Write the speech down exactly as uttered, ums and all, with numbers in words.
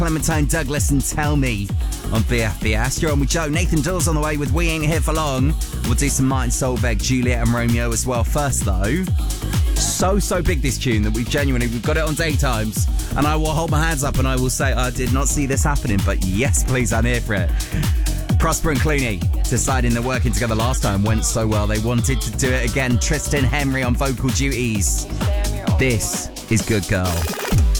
Clementine Douglas and Tell Me on B F B S. You're on with Joe. Nathan Dawes on the way with We Ain't Here For Long. We'll do some Martin Solveig, Juliet and Romeo as well. First though, so, so big this tune that we've genuinely, we've got it on daytimes. And I will hold my hands up and I will say, I did not see this happening, but yes, please, I'm here for it. Prosper and Clooney deciding that working together last time went so well, they wanted to do it again. Tristan Henry on vocal duties. This is Good Girl.